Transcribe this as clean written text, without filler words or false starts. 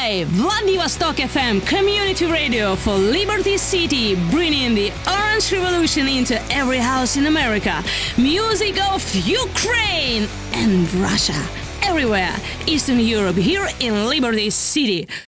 by Vladivostok FM Community Radio for Liberty City, bringing the Orange Revolution into every house in America. Music of Ukraine and Russia. Everywhere, Eastern Europe, here in Liberty City.